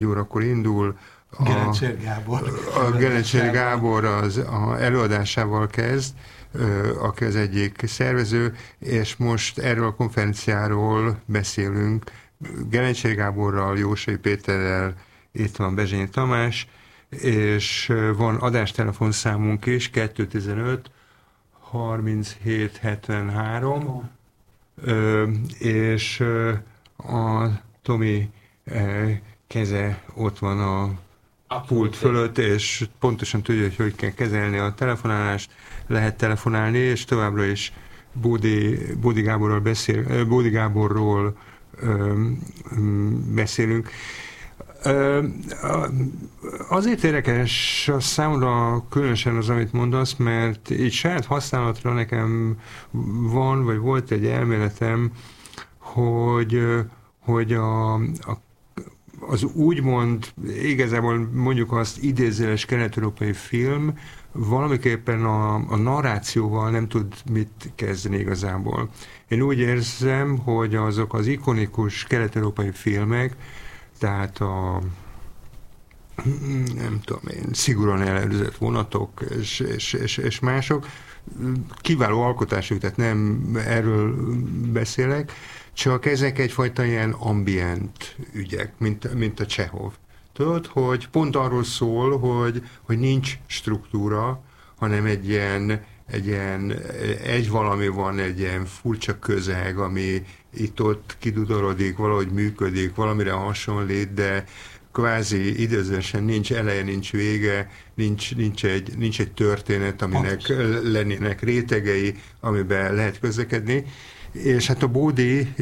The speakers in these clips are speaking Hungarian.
órakor indul. A Gerencsér Gábor az előadásával kezd, aki az egyik szervező, és most erről a konferenciáról beszélünk Gerencsér Gáborral, Jósai Péterrel, itt van Bezsényi Tamás, és van adástelefonszámunk is, 215 37 73, és a Tomi keze ott van a pult fölött, és pontosan tudja, hogy hogy kell kezelni a telefonálást, lehet telefonálni, és továbbra is Bódi Gáborról beszélünk. Azért érdekes a számomra különösen az, amit mondasz, mert így saját használatra nekem van, vagy volt egy elméletem, hogy az úgymond, igazából mondjuk azt idézőjeles kelet-európai film valamiképpen a narrációval nem tud mit kezdeni igazából. Én úgy érzem, hogy azok az ikonikus kelet-európai filmek, tehát nem tudom én, szigorúan ellenőrzött vonatok és mások, kiváló alkotásuk, tehát nem erről beszélek, csak ezek egyfajta ilyen ambient ügyek, mint a Csehov. Tudod, hogy pont arról szól, hogy nincs struktúra, hanem egy valami van, egy ilyen furcsa közeg, ami itt-ott kidudorodik, valahogy működik, valamire hasonlít, de kvázi időzősen nincs eleje, nincs vége, nincs egy történet, aminek lennének rétegei, amiben lehet közlekedni. És hát a Bódi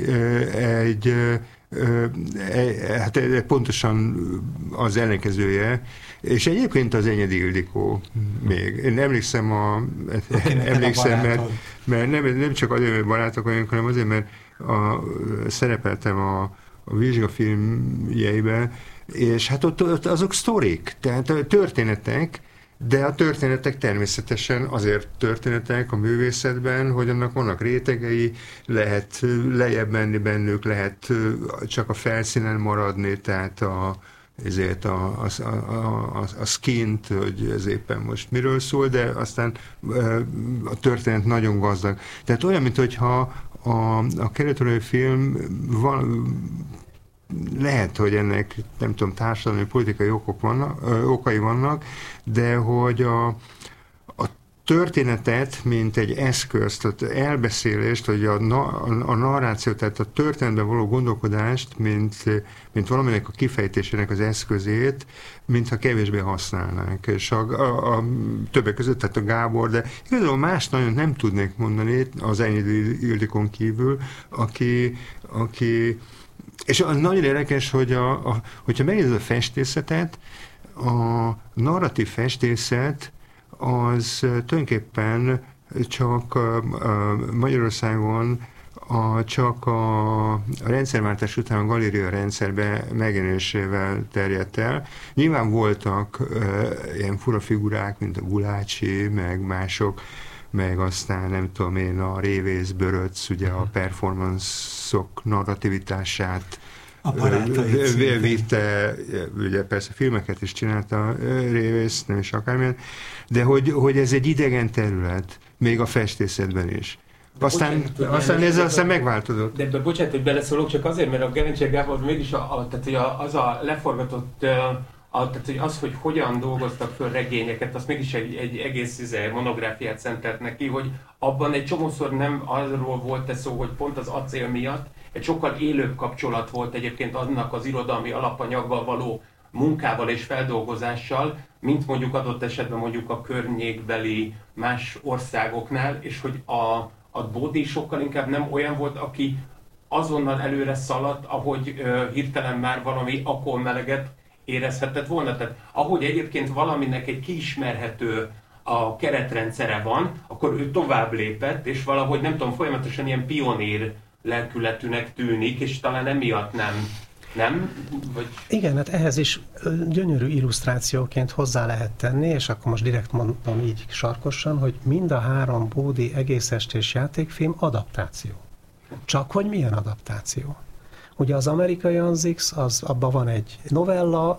hát pontosan az ellenkezője, és egyébként az Enyedi Ildikó még. Én emlékszem, mert nem csak azért, mert barátok vagyunk, hanem azért, mert szerepeltem a vizsgafilmjeiben, és hát ott azok sztorik, tehát történetek, de a történetek természetesen azért történetek a művészetben, hogy annak vannak rétegei, lehet lejjebb menni bennük, lehet csak a felszínen maradni, tehát ezért a skint, hogy ez éppen most miről szól, de aztán a történet nagyon gazdag. Tehát olyan, mintha a kelet-európai film lehet, hogy ennek, nem tudom, társadalmi, politikai okai vannak, de hogy a történetet, mint egy eszközt, tehát elbeszélést, vagy a narrációt, tehát a történetben való gondolkodást, mint valaminek a kifejtésének az eszközét, mintha kevésbé használnánk. És a többek között, tehát a Gábor, de igazából más nagyon nem tudnék mondani az Enyedi Ildikón kívül, aki és az nagyon érdekes, hogyha megnézed a festészetet, a narratív festészet az tulajdonképpen csak Magyarországon csak a rendszerváltás után a galéria rendszerbe megjelenésével terjedt el. Nyilván voltak ilyen fura figurák, mint a Gulácsi, meg mások, meg aztán nem tudom én, a Révész Böröc, ugye a performance-ok narrativitását vitte, ugye persze filmeket is csinálta Révész, nem is akármilyen, de hogy ez egy idegen terület, még a festészetben is. Aztán ez megváltozott. De bocsánat, hogy beleszólok, csak azért, mert a Gerencsér Gábor mégis tehát, hogy az a leforgatott, tehát, hogy az, hogy hogyan dolgoztak föl regényeket, az mégis egy egész monográfiát szentelt neki, hogy abban egy csomószor nem arról volt szó, hogy pont az acél miatt egy sokkal élőbb kapcsolat volt egyébként annak az irodalmi alapanyaggal való munkával és feldolgozással, mint mondjuk adott esetben mondjuk a környékbeli más országoknál, és hogy a Bódi sokkal inkább nem olyan volt, aki azonnal előre szaladt, ahogy hirtelen már valami akkolmeleget érezhetett volna. Tehát ahogy egyébként valaminek egy kiismerhető a keretrendszere van, akkor ő tovább lépett, és valahogy nem tudom, folyamatosan ilyen pionér lelkületűnek tűnik, és talán emiatt nem? Vagy... Igen, hát ehhez is gyönyörű illusztrációként hozzá lehet tenni, és akkor most direkt mondom így sarkosan, hogy mind a 3 Bódi egész estés játékfilm adaptáció. Csak hogy milyen adaptáció? Ugye az amerikai Anzix, abban van egy novella,